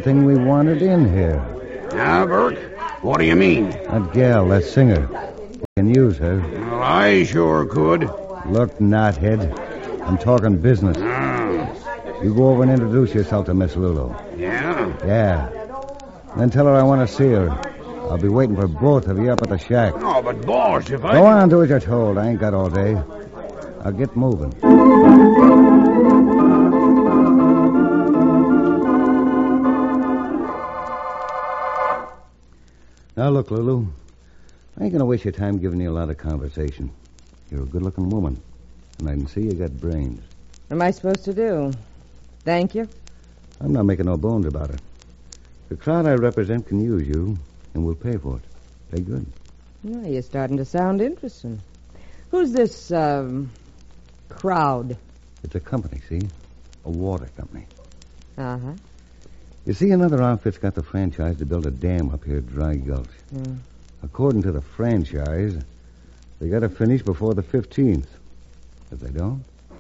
everything we wanted in here. Now, Burke, what do you mean? That gal, that singer. We can use her. Well, I sure could. Look, knothead. I'm talking business. You go over and introduce yourself to Miss Lulu. Yeah? Yeah. Then tell her I want to see her. I'll be waiting for both of you up at the shack. Oh, but boss, if I... Go on, do as you're told. I ain't got all day. I'll get moving. Now, look, Lulu. I ain't going to waste your time giving you a lot of conversation. You're a good-looking woman, and I can see you got brains. What am I supposed to do? Thank you? I'm not making no bones about it. The crowd I represent can use you, and we'll pay for it. Pay good. Well, you're starting to sound interesting. Who's this, crowd? It's a company, see? A water company. Uh-huh. You see, another outfit's got the franchise to build a dam up here at Dry Gulch. Mm. According to the franchise, they got to finish before the 15th. If they don't,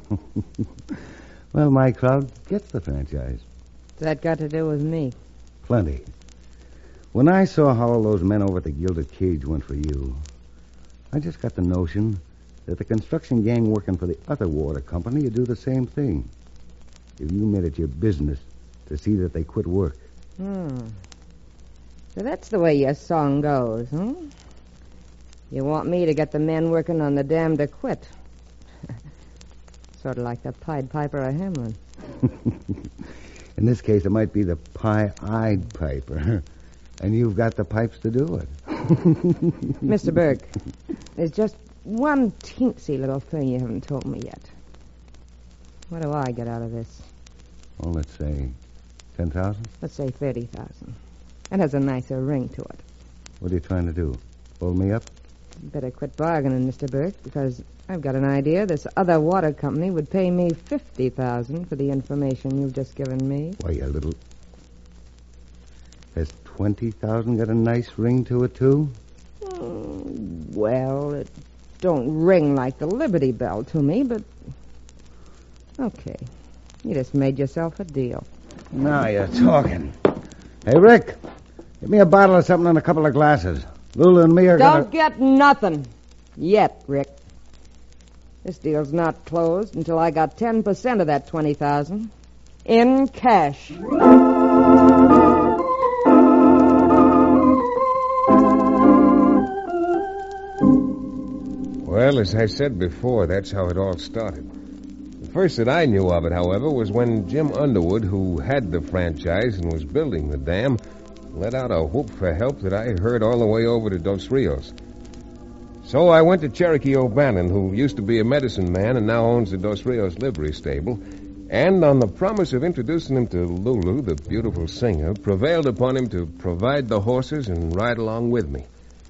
well, my crowd gets the franchise. What's that got to do with me? Plenty. When I saw how all those men over at the Gilded Cage went for you, I just got the notion that the construction gang working for the other water company would do the same thing. If you made it your business to see that they quit work. So that's the way your song goes, huh? You want me to get the men working on the dam to quit. Sort of like the Pied Piper of Hamelin. In this case, it might be the Pie-Eyed Piper. And you've got the pipes to do it. Mr. Burke, there's just one teensy little thing you haven't told me yet. What do I get out of this? Well, let's say 10,000? Let's say 30,000. That has a nicer ring to it. What are you trying to do? Hold me up? Better quit bargaining, Mr. Burke, because I've got an idea this other water company would pay me 50,000 for the information you've just given me. Why, you little... Has 20,000 got a nice ring to it, too? Well, it don't ring like the Liberty Bell to me, but... Okay. You just made yourself a deal. Now you're talking. Hey, Rick, give me a bottle of something and a couple of glasses. Lulu and me are Don't get nothing. Yet, Rick. This deal's not closed until I got 10% of that 20,000. In cash. Well, as I said before, that's how it all started. The first that I knew of it, however, was when Jim Underwood, who had the franchise and was building the dam, let out a whoop for help that I heard all the way over to Dos Rios. So I went to Cherokee O'Bannon, who used to be a medicine man and now owns the Dos Rios livery stable, and on the promise of introducing him to Lulu, the beautiful singer, prevailed upon him to provide the horses and ride along with me.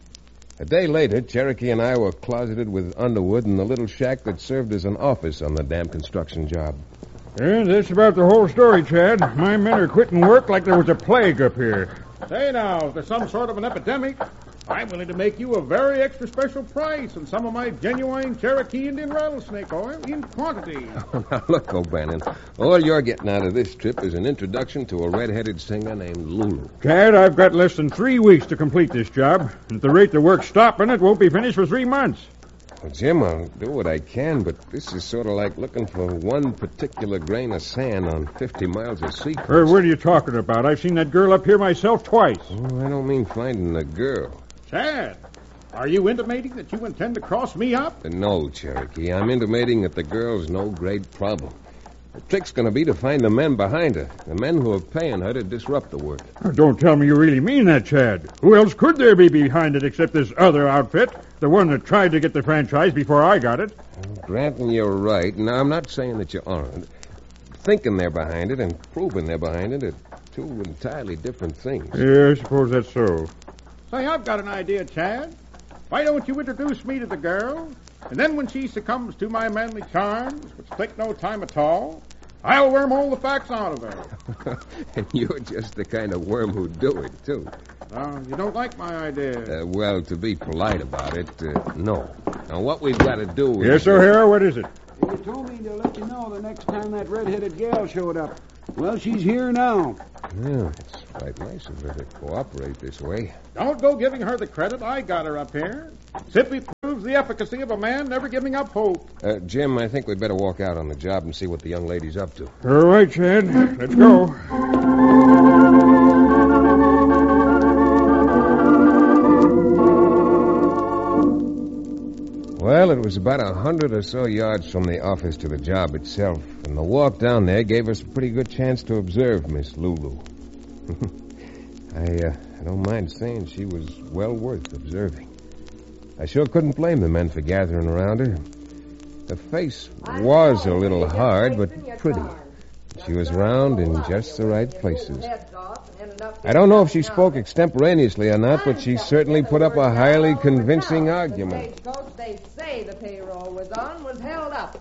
A day later, Cherokee and I were closeted with Underwood in the little shack that served as an office on the dam construction job. Yeah, that's about the whole story, Chad. My men are quitting work like there was a plague up here. Say now, if there's some sort of an epidemic, I'm willing to make you a very extra special price on some of my genuine Cherokee Indian rattlesnake oil in quantity. Now, look, O'Bannon, all you're getting out of this trip is an introduction to a red-headed singer named Lulu. Chad, I've got less than 3 weeks to complete this job. At the rate the work's stopping, it won't be finished for 3 months. Well, Jim, I'll do what I can, but this is sort of like looking for one particular grain of sand on 50 miles of sea coast. What are you talking about? I've seen that girl up here myself twice. Oh, I don't mean finding the girl. Chad, are you intimating that you intend to cross me up? No, Cherokee. I'm intimating that the girl's no great problem. The trick's going to be to find the men behind her, the men who are paying her to disrupt the work. Oh, don't tell me you really mean that, Chad. Who else could there be behind it except this other outfit, the one that tried to get the franchise before I got it? Well, granting you're right, now I'm not saying that you aren't. Thinking they're behind it and proving they're behind it are two entirely different things. Yeah, I suppose that's so. Say, I've got an idea, Chad. Why don't you introduce me to the girl, and then when she succumbs to my manly charms, which take no time at all, I'll worm all the facts out of her. And you're just the kind of worm who'd do it, too. You don't like my idea. Well, to be polite about it, no. Now, what we've got to do is... Yes, O'Hara, what is it? You told me to let you know the next time that red-headed gal showed up. Well, she's here now. Yeah, it's quite nice of her to cooperate this way. Don't go giving her the credit. I got her up here. Simply proves the efficacy of a man never giving up hope. Jim, I think we'd better walk out on the job and see what the young lady's up to. All right, Chad. Let's go. Well, it was about 100 or so yards from the office to the job itself, and the walk down there gave us a pretty good chance to observe Miss Lulu. I don't mind saying she was well worth observing. I sure couldn't blame the men for gathering around her. The face was a little hard, but pretty. She was round in just the right places. I don't know if she spoke extemporaneously or not, but she certainly put up a highly convincing argument. They say the payroll was held up.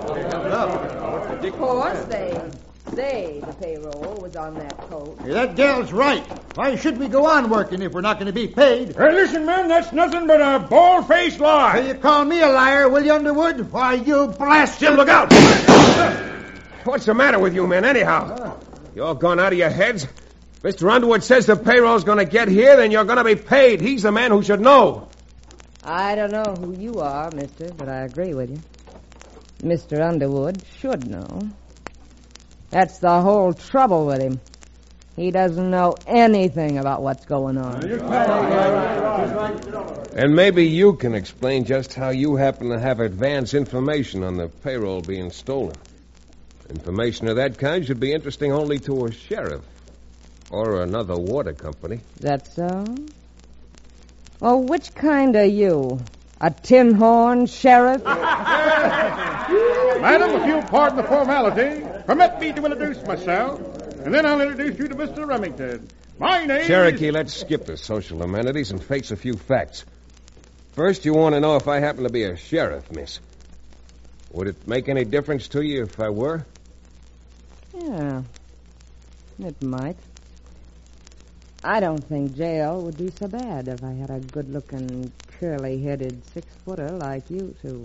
Of course, they say the payroll was on that coat. Hey, that gal's right. Why should we go on working if we're not going to be paid? Hey, listen, man, that's nothing but a bald-faced lie. Hey, you call me a liar, will you, Underwood? Why, you blast... Jim, look out! What's the matter with you men, anyhow? You all gone out of your heads? Mr. Underwood says the payroll's going to get here, then you're going to be paid. He's the man who should know. I don't know who you are, mister, but I agree with you. Mr. Underwood should know. That's the whole trouble with him. He doesn't know anything about what's going on. And maybe you can explain just how you happen to have advance information on the payroll being stolen. Information of that kind should be interesting only to a sheriff or another water company. Is that so? Oh, which kind are you? A tin horn sheriff? Madam, if you'll pardon the formality, permit me to introduce myself, and then I'll introduce you to Mr. Remington. My name Cherokee, is... let's skip the social amenities and face a few facts. First, you want to know if I happen to be a sheriff, miss. Would it make any difference to you if I were? Yeah, it might. I don't think jail would be so bad if I had a good-looking, curly-headed six-footer like you to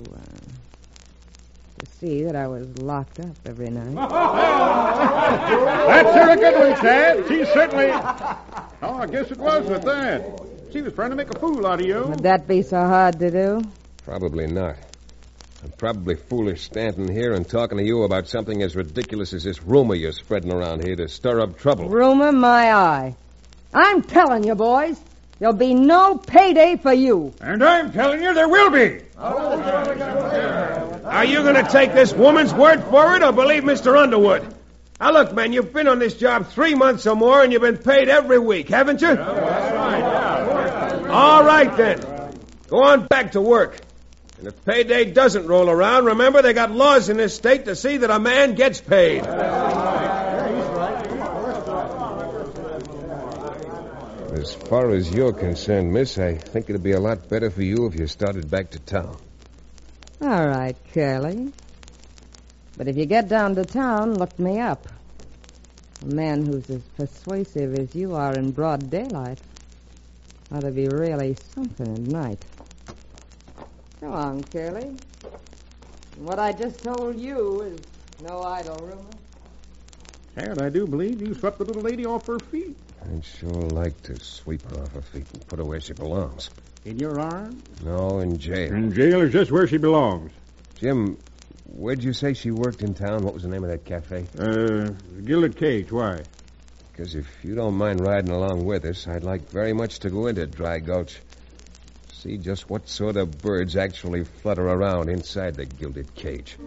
see that I was locked up every night. That's her a good one, Chad. She certainly... Oh, I guess it was at that. She was trying to make a fool out of you. Would that be so hard to do? Probably not. I'm probably foolish standing here and talking to you about something as ridiculous as this rumor you're spreading around here to stir up trouble. Rumor my eye. I'm telling you, boys, there'll be no payday for you. And I'm telling you there will be. Are you going to take this woman's word for it or believe Mr. Underwood? Now, look, man, you've been on this job 3 months or more, and you've been paid every week, haven't you? All right, then. Go on back to work. And if payday doesn't roll around, remember they got laws in this state to see that a man gets paid. As far as you're concerned, miss, I think it'd be a lot better for you if you started back to town. All right, Curly. But if you get down to town, look me up. A man who's as persuasive as you are in broad daylight ought to be really something at night. Go on, Curly. What I just told you is no idle rumor. Chad, I do believe you swept the little lady off her feet. I'd sure like to sweep her off her feet and put her where she belongs. In your arms? No, in jail. And jail is just where she belongs. Jim, where'd you say she worked in town? What was the name of that cafe? Gilded Cage. Why? Because if you don't mind riding along with us, I'd like very much to go into Dry Gulch. See just what sort of birds actually flutter around inside the Gilded Cage.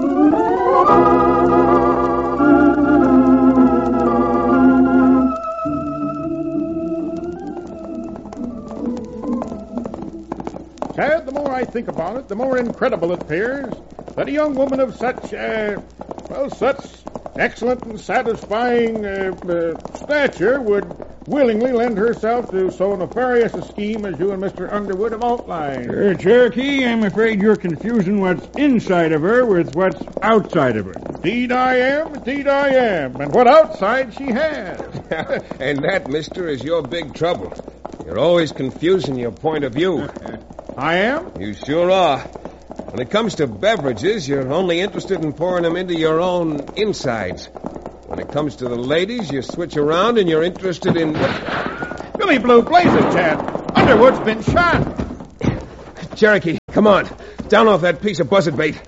Chad, the more I think about it, the more incredible it appears that a young woman of such, such excellent and satisfying stature would willingly lend herself to so nefarious a scheme as you and Mr. Underwood have outlined. Cherokee, I'm afraid you're confusing what's inside of her with what's outside of her. Indeed I am. And what outside she has. And that, mister, is your big trouble. You're always confusing your point of view. I am? You sure are. When it comes to beverages, you're only interested in pouring them into your own insides. When it comes to the ladies, you switch around and you're interested in... Billy Blue Blazes, Chad. Underwood's been shot. Cherokee, come on. Down off that piece of buzzard bait.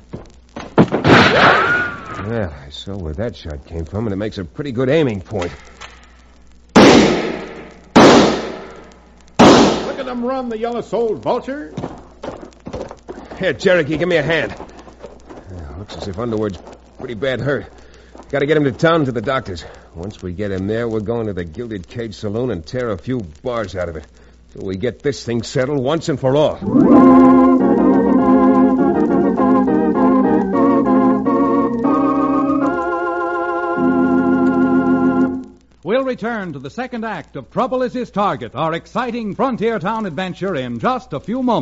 Well, I saw where that shot came from, and it makes a pretty good aiming point. Look at them run, the yellow-souled vultures. Here, Cherokee, give me a hand. Looks as if Underwood's pretty bad hurt. Got to get him to town to the doctor's. Once we get him there, we're going to the Gilded Cage Saloon and tear a few bars out of it. So we get this thing settled once and for all. We'll return to the second act of Trouble Is His Target, our exciting frontier town adventure, in just a few moments.